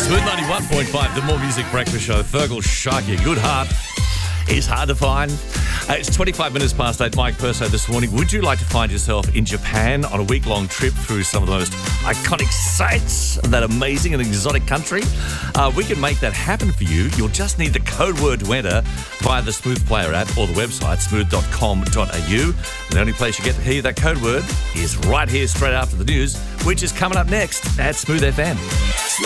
Smooth 91.5, the More Music Breakfast Show. Fergal Sharkey, a good heart is hard to find. It's 25 minutes past 8. Mike Perso this morning. Would you like to find yourself in Japan on a week-long trip through some of the most iconic sites of that amazing and exotic country? We can make that happen for you. You'll just need the code word to enter via the Smooth Player app or the website smooth.com.au. The only place you get to hear that code word is right here straight after the news, which is coming up next at Smooth FM.